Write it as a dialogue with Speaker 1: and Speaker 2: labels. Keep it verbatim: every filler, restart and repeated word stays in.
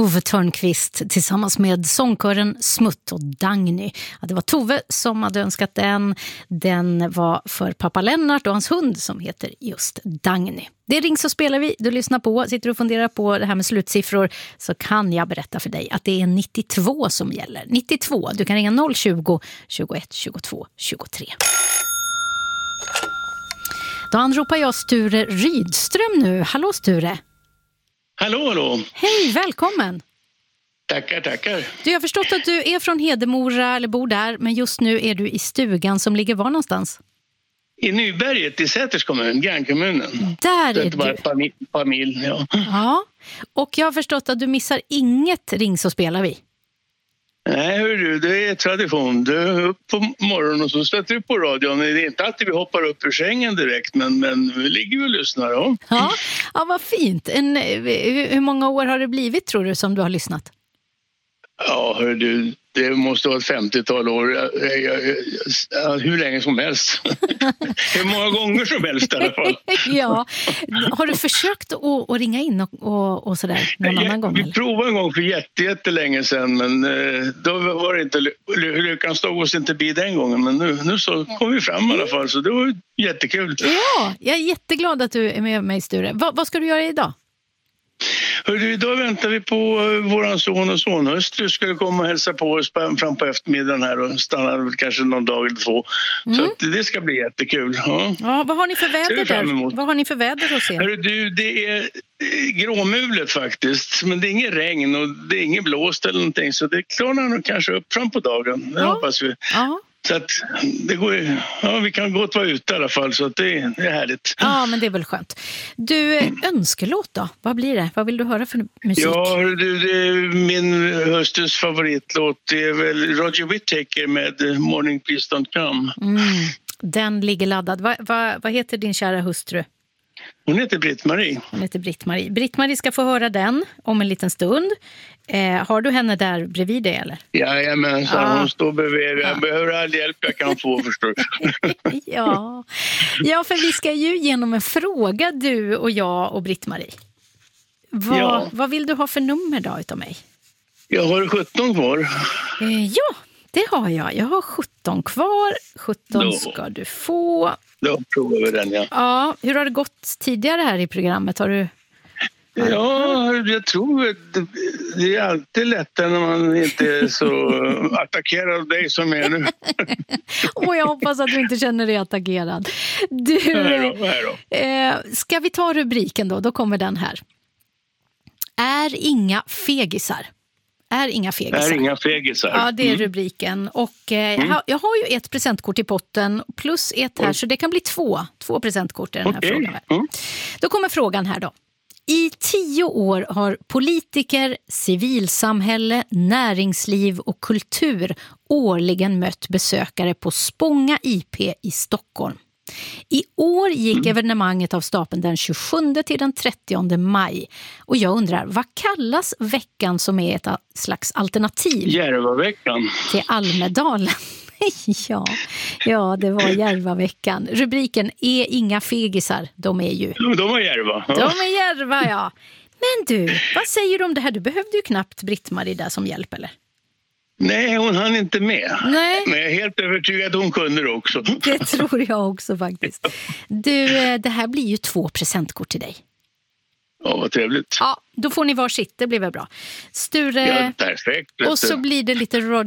Speaker 1: Ove Törnqvist tillsammans med sångkören Smutt och Dagny. Ja, det var Tove som hade önskat den. Den var för pappa Lennart och hans hund som heter just Dagny. Det är Ring så spelar vi. Du lyssnar på, sitter och funderar på det här med slutsiffror, så kan jag berätta för dig att det är nittiotvå som gäller. nittiotvå, du kan ringa noll tjugo, tjugoett, tjugotvå, tjugotre. Då anropar jag Sture Rydström nu. Hallå Sture.
Speaker 2: Hallå, hallå.
Speaker 1: Hej, välkommen.
Speaker 2: Tackar, tackar.
Speaker 1: Du, jag har förstått att du är från Hedemora eller bor där, men just nu är du i stugan som ligger var någonstans?
Speaker 2: I Nyberget i Säters kommun, grannkommunen.
Speaker 1: Där är
Speaker 2: det bara
Speaker 1: du.
Speaker 2: ett par mil, par mil ja.
Speaker 1: Ja, och jag har förstått att du missar inget Ring så spelar vi.
Speaker 2: Nej, hör du, det är tradition. Du är upp på morgonen och så stöter du på radion. Det är inte alltid vi hoppar upp ur sängen direkt, men, men vi ligger och lyssnar. Ja,
Speaker 1: ja, ja vad fint. En, hur många år har det blivit, tror du, som du har lyssnat?
Speaker 2: Ja, hör du, det måste vara ett femtiotal år. Jag, jag, jag, hur länge som helst. Hur många gånger som helst i alla fall.
Speaker 1: Ja, har du försökt att, att ringa in och, och, och sådär någon
Speaker 2: jag,
Speaker 1: annan gång?
Speaker 2: Vi
Speaker 1: eller?
Speaker 2: provade en gång för jätte, jättelänge sedan, men då var det inte, lyckan stod oss inte bi den gången. Men nu, nu så kom vi fram i alla fall, så det var jättekul.
Speaker 1: Ja, jag är jätteglad att du är med mig, Sture. Va, vad ska du göra idag?
Speaker 2: Hörru, idag väntar vi på våran son och sonhustru skulle komma och hälsa på oss fram på eftermiddagen här och stanna kanske någon dag eller två. Mm. Så att det ska bli jättekul. Ja.
Speaker 1: Ja, vad har ni för väder där? Vad har ni för väder hos er?
Speaker 2: Hörru, du, det är gråmulet faktiskt, men det är ingen regn och det är ingen blåst eller någonting, så det klarnar nog kanske upp fram på dagen. Det ja. hoppas vi. Ja. Så att det går, ja, vi kan gott vara ute i alla fall, så att det, det är härligt.
Speaker 1: Ja, men det är väl skönt. Du, önskelåt då? Vad blir det? Vad vill du höra för musik?
Speaker 2: Ja, du, det, min höstes favoritlåt är väl Roger Whittaker med Morning Please Don't Come.
Speaker 1: Mm, den ligger laddad. Va, va, vad heter din kära hustru?
Speaker 2: Hon heter Britt-Marie.
Speaker 1: Hon heter Britt-Marie. Britt-Marie ska få höra den om en liten stund. Eh, har du henne där bredvid dig, eller?
Speaker 2: Jajamensan,
Speaker 1: ah.
Speaker 2: hon står bredvid. Jag ah. behöver all hjälp jag kan få, förstås.
Speaker 1: ja. ja, för vi ska ju genom en fråga, du och jag och Britt-Marie. Vad, ja. vad vill du ha för nummer då utav mig?
Speaker 2: Jag har sjutton kvar.
Speaker 1: Eh, ja, det har jag. Jag har sjutton kvar. sjutton då. Ska du få.
Speaker 2: Då provar vi den, ja.
Speaker 1: Ja, hur har det gått tidigare här i programmet? Har du...
Speaker 2: Ja, jag tror att det är alltid lättare när man inte är så attackerad av dig som är nu.
Speaker 1: Och jag hoppas att du inte känner dig attackerad. Du,
Speaker 2: här då, här då.
Speaker 1: Eh, ska vi ta rubriken då? Då kommer den här. Är inga fegisar. Är inga fegisar.
Speaker 2: Är inga fegisar.
Speaker 1: Ja, det är rubriken. Och eh, mm. jag har ju ett presentkort i potten plus ett här, mm. så det kan bli två. Två presentkort i den här okay. frågan. Mm. Då kommer frågan här då. I tio år har politiker, civilsamhälle, näringsliv och kultur årligen mött besökare på Spånga I P i Stockholm. I år gick mm. evenemanget av stapeln den tjugosjunde till den trettionde maj. Och jag undrar, vad kallas veckan som är ett slags alternativ?
Speaker 2: Järvaveckan.
Speaker 1: Till Almedalen. ja, ja, det var Järvaveckan. Rubriken är inga fegisar. De är ju...
Speaker 2: De är Järva. Ja.
Speaker 1: De är Järva, ja. Men du, vad säger du om det här? Du behövde ju knappt Britt-Marie där som hjälp, eller?
Speaker 2: Nej, hon hann inte med.
Speaker 1: Nej.
Speaker 2: Men jag är helt övertygad att hon kunde det också.
Speaker 1: Det tror jag också faktiskt. Du, det här blir ju två presentkort till dig.
Speaker 2: Ja, vad trevligt.
Speaker 1: Ja, då får ni varsitt, det blir väl bra. Sture...
Speaker 2: Ja, perfekt.
Speaker 1: Och så blir det lite Rod